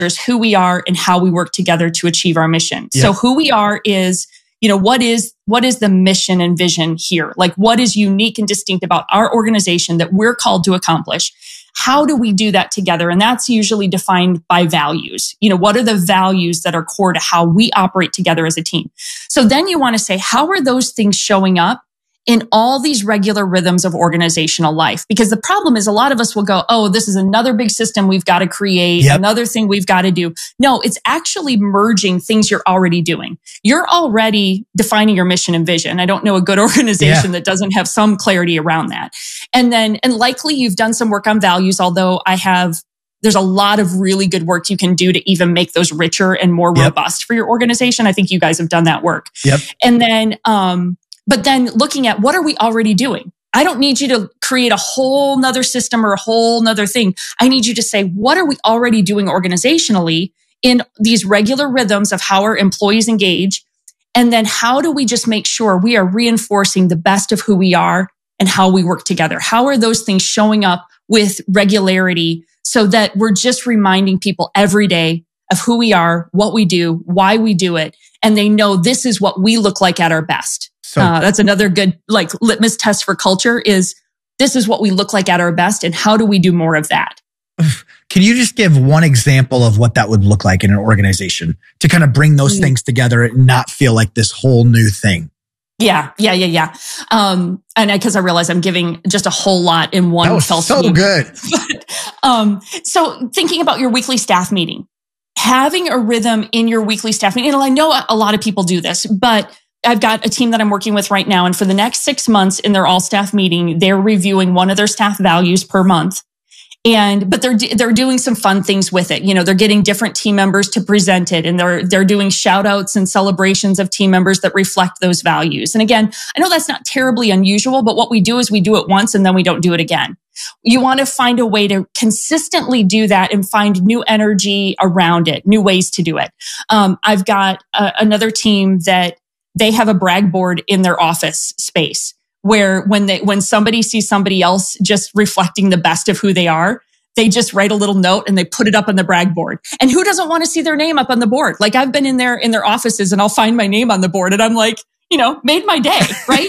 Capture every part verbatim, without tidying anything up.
is who we are and how we work together to achieve our mission. Yep. So who we are is, you know, what is, what is the mission and vision here? Like what is unique and distinct about our organization that we're called to accomplish? How do we do that together? And that's usually defined by values. You know, what are the values that are core to how we operate together as a team? So then you want to say, how are those things showing up in all these regular rhythms of organizational life? Because the problem is a lot of us will go, oh, this is another big system we've got to create, yep. another thing we've got to do. No, it's actually merging things you're already doing. You're already defining your mission and vision. I don't know a good organization yeah. that doesn't have some clarity around that. And then, and likely you've done some work on values, although I have there's a lot of really good work you can do to even make those richer and more yep. robust for your organization. I think you guys have done that work. Yep. And then, um, But then looking at what are we already doing? I don't need you to create a whole nother system or a whole nother thing. I need you to say, what are we already doing organizationally in these regular rhythms of how our employees engage? And then how do we just make sure we are reinforcing the best of who we are and how we work together? How are those things showing up with regularity so that we're just reminding people every day of who we are, what we do, why we do it, and they know this is what we look like at our best. So uh, that's another good like litmus test for culture is this is what we look like at our best and how do we do more of that? Can you just give one example of what that would look like in an organization to kind of bring those mm-hmm. things together and not feel like this whole new thing? Yeah, yeah, yeah, yeah. Um, and because I, I realize I'm giving just a whole lot in one. That was fell so swoop. good. But, um, so thinking about your weekly staff meeting, having a rhythm in your weekly staff meeting, and I know a lot of people do this, but I've got a team that I'm working with right now. And for the next six months in their all staff meeting, they're reviewing one of their staff values per month. And, but they're, they're doing some fun things with it. You know, they're getting different team members to present it and they're, they're doing shout outs and celebrations of team members that reflect those values. And again, I know that's not terribly unusual, but what we do is we do it once and then we don't do it again. You want to find a way to consistently do that and find new energy around it, new ways to do it. Um, I've got uh, another team that they have a brag board in their office space where when they, when somebody sees somebody else just reflecting the best of who they are, they just write a little note and they put it up on the brag board. And who doesn't want to see their name up on the board? Like I've been in there in their offices and I'll find my name on the board and I'm like, you know, made my day, right?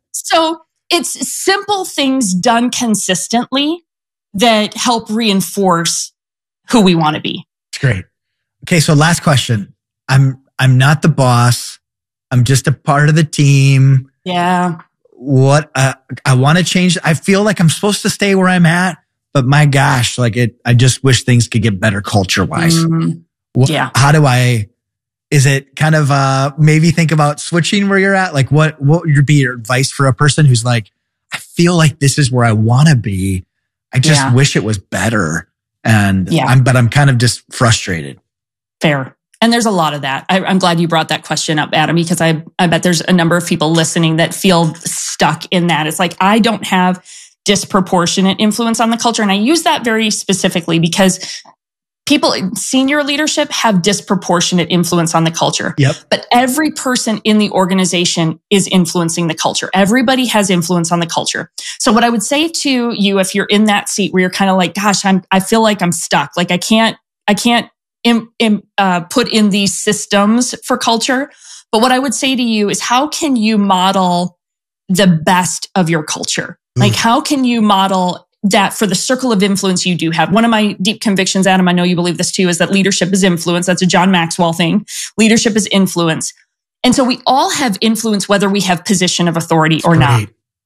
So it's simple things done consistently that help reinforce who we want to be. It's great. Okay. So last question. I'm, I'm not the boss. I'm just a part of the team. Yeah. What, uh, I want to change. I feel like I'm supposed to stay where I'm at, but my gosh, like it, I just wish things could get better culture wise. Mm, yeah. How do I, is it kind of, uh, maybe think about switching where you're at? Like what, what would be your advice for a person who's like, I feel like this is where I want to be. I just yeah. wish it was better. And yeah. I'm, but I'm kind of just frustrated. Fair. And there's a lot of that. I, I'm glad you brought that question up, Adam, because I, I bet there's a number of people listening that feel stuck in that. It's like, I don't have disproportionate influence on the culture. And I use that very specifically because people, senior leadership have disproportionate influence on the culture. Yep. But every person in the organization is influencing the culture. Everybody has influence on the culture. So what I would say to you, if you're in that seat where you're kind of like, gosh, I'm, I feel like I'm stuck. Like I can't, I can't, In, in, uh, put in these systems for culture. But what I would say to you is how can you model the best of your culture? Mm. Like how can you model that for the circle of influence you do have? One of my deep convictions, Adam, I know you believe this too, is that leadership is influence. That's a John Maxwell thing. Leadership is influence. And so we all have influence whether we have position of authority or not.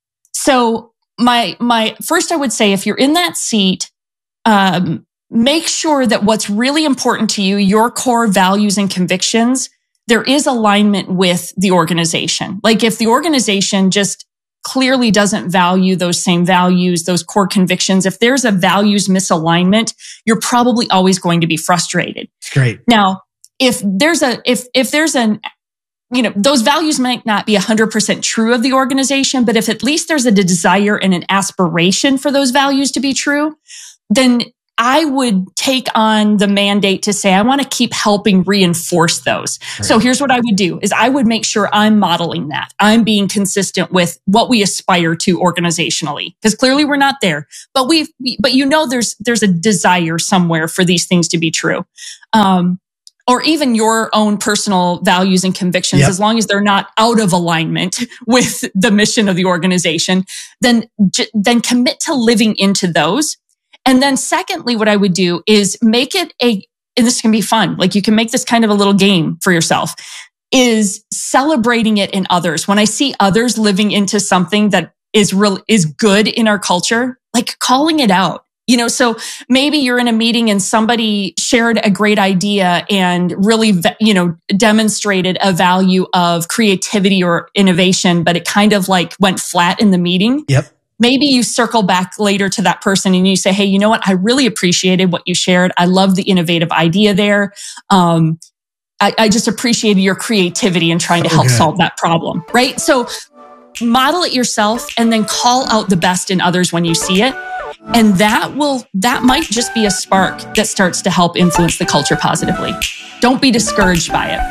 So my, my first, I would say if you're in that seat, um, make sure that what's really important to you, your core values and convictions, there is alignment with the organization. Like if the organization just clearly doesn't value those same values, those core convictions, if there's a values misalignment, you're probably always going to be frustrated. Great. Now, if there's a, if, if there's an, you know, those values might not be one hundred percent true of the organization, but if at least there's a desire and an aspiration for those values to be true, then I would take on the mandate to say, I want to keep helping reinforce those. Right. So here's what I would do is I would make sure I'm modeling that. I'm being consistent with what we aspire to organizationally, because clearly we're not there, but we've, but you know, there's, there's a desire somewhere for these things to be true. Um, or even your own personal values and convictions, yep. as long as they're not out of alignment with the mission of the organization, then, then commit to living into those. And then secondly, what I would do is make it a, and this can be fun, like you can make this kind of a little game for yourself, is celebrating it in others. When I see others living into something that is real, is good in our culture, like calling it out. You know, so maybe you're in a meeting and somebody shared a great idea and really, you know, demonstrated a value of creativity or innovation, but it kind of like went flat in the meeting. Yep. Maybe you circle back later to that person and you say, hey, you know what? I really appreciated what you shared. I love the innovative idea there. Um, I, I just appreciated your creativity in trying to help okay. solve that problem, right? So model it yourself and then call out the best in others when you see it. And that will, that might just be a spark that starts to help influence the culture positively. Don't be discouraged by it.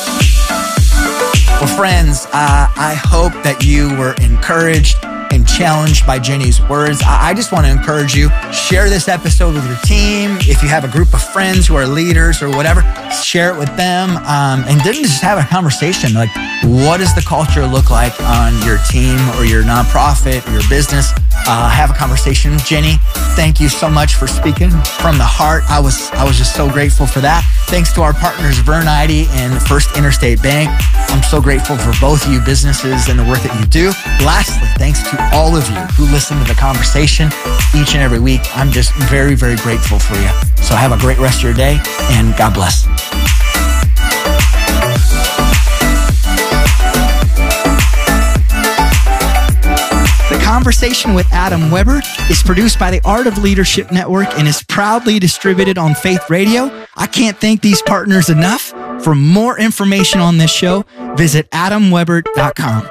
Well, friends, uh, I hope that you were encouraged and challenged by Jenny's words. I just want to encourage you, share this episode with your team. If you have a group of friends who are leaders or whatever, share it with them. Um, and then just have a conversation. Like, what does the culture look like on your team or your nonprofit or your business? Uh, have a conversation. Jenny, thank you so much for speaking from the heart. I was I was just so grateful for that. Thanks to our partners, Vern I D and First Interstate Bank. I'm so grateful for both of you businesses and the work that you do. Lastly, thanks to all of you who listen to the conversation each and every week. I'm just very, very grateful for you. So have a great rest of your day and God bless. The Conversation with Adam Weber is produced by the Art of Leadership Network and is proudly distributed on Faith Radio. I can't thank these partners enough. For more information on this show, visit adam weber dot com.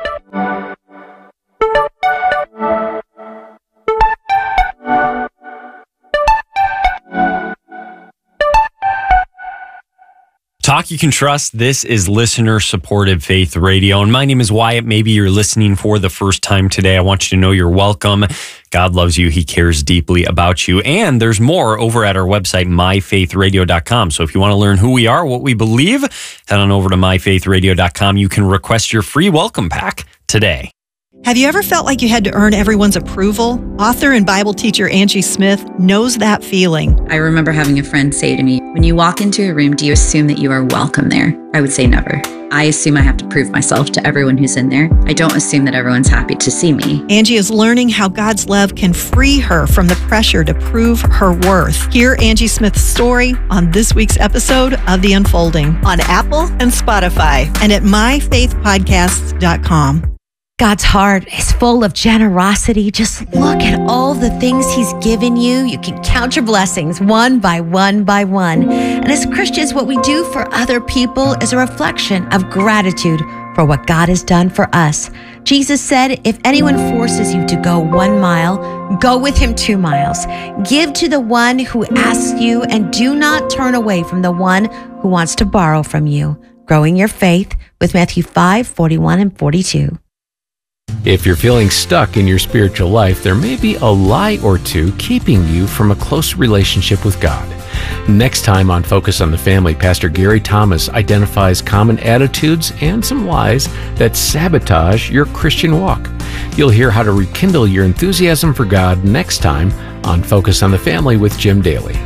Talk you can trust. This is listener-supported Faith Radio. And my name is Wyatt. Maybe you're listening for the first time today. I want you to know you're welcome. God loves you. He cares deeply about you. And there's more over at our website, my faith radio dot com. So if you want to learn who we are, what we believe, head on over to my faith radio dot com. You can request your free welcome pack today. Have you ever felt like you had to earn everyone's approval? Author and Bible teacher Angie Smith knows that feeling. I remember having a friend say to me, when you walk into a room, do you assume that you are welcome there? I would say never. I assume I have to prove myself to everyone who's in there. I don't assume that everyone's happy to see me. Angie is learning how God's love can free her from the pressure to prove her worth. Hear Angie Smith's story on this week's episode of The Unfolding on Apple and Spotify and at my faith podcasts dot com. God's heart is full of generosity. Just look at all the things He's given you. You can count your blessings one by one by one. And as Christians, what we do for other people is a reflection of gratitude for what God has done for us. Jesus said, if anyone forces you to go one mile, go with him two miles. Give to the one who asks you, and do not turn away from the one who wants to borrow from you. Growing your faith with Matthew five, forty-one and forty-two. If you're feeling stuck in your spiritual life, there may be a lie or two keeping you from a close relationship with God. Next time on Focus on the Family, Pastor Gary Thomas identifies common attitudes and some lies that sabotage your Christian walk. You'll hear how to rekindle your enthusiasm for God next time on Focus on the Family with Jim Daly.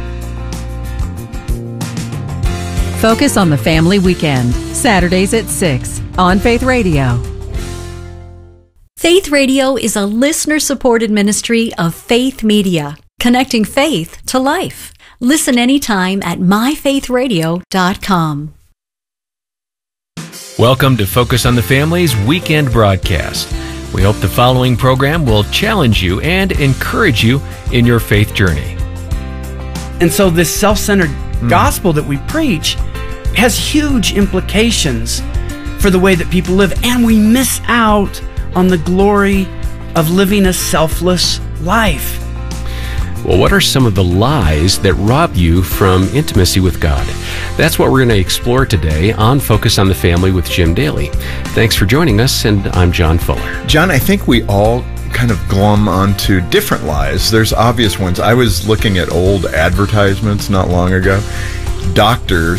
Focus on the Family Weekend, Saturdays at six on Faith Radio. Faith Radio is a listener-supported ministry of Faith Media, connecting faith to life. Listen anytime at my faith radio dot com. Welcome to Focus on the Family's weekend broadcast. We hope the following program will challenge you and encourage you in your faith journey. And so this self-centered mm. gospel that we preach has huge implications for the way that people live, and we miss out on the glory of living a selfless life. Well, what are some of the lies that rob you from intimacy with God? That's what we're going to explore today on Focus on the Family with Jim Daly. Thanks for joining us, and I'm John Fuller. John, I think we all kind of glom onto different lies. There's obvious ones. I was looking at old advertisements not long ago. Doctors